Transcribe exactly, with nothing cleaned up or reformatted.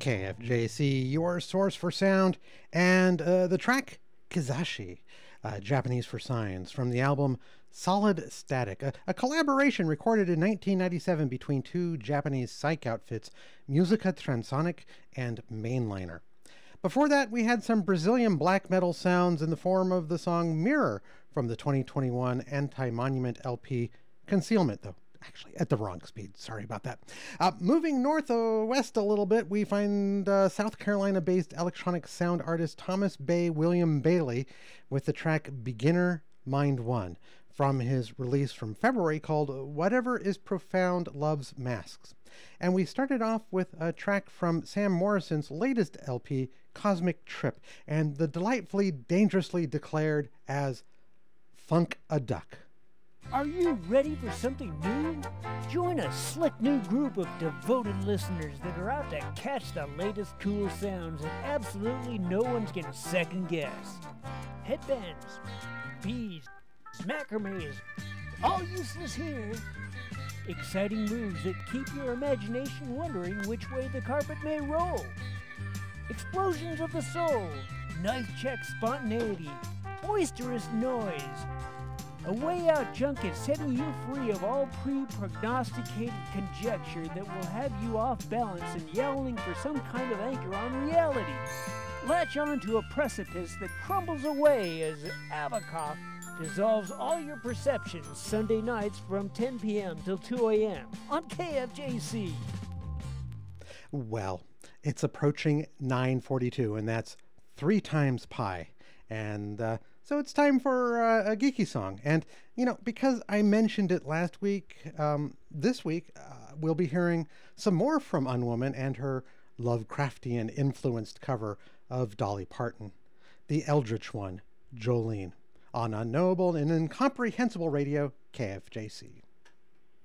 K F J C, your source for sound, and uh, the track Kizashi, uh, Japanese for signs, from the album Solid Static, a, a collaboration recorded in nineteen ninety-seven between two Japanese psych outfits, Musica Transonic and Mainliner. Before that, we had some Brazilian black metal sounds in the form of the song Mirror from the twenty twenty-one Anti-Monument L P Concealment, though actually at the wrong speed. Sorry about that. Uh, moving northwest a little bit, we find uh, South Carolina-based electronic sound artist Thomas Bay William Bailey with the track Beginner Mind One from his release from February called Whatever is Profound Loves Masks. And we started off with a track from Sam Morrison's latest L P, Cosmic Trip, and the delightfully dangerously declared as Funk a Duck. Are you ready for something new? Join a slick new group of devoted listeners that are out to catch the latest cool sounds that absolutely no one's gonna second guess. Headbands, bees, macrame's, all useless here. Exciting moves that keep your imagination wondering which way the carpet may roll. Explosions of the soul, knife check spontaneity, boisterous noise. A way-out junket setting you free of all pre-prognosticated conjecture that will have you off balance and yowling for some kind of anchor on reality. Latch on to a precipice that crumbles away as Avakov dissolves all your perceptions Sunday nights from ten p.m. till two a.m. on K F J C. Well, it's approaching nine forty-two, and that's three times pi. And uh, so it's time for uh, a geeky song. And, you know, because I mentioned it last week, um, this week uh, we'll be hearing some more from Unwoman and her Lovecraftian-influenced cover of Dolly Parton, the Eldritch one, Jolene, on Unknowable and Incomprehensible Radio, K F J C.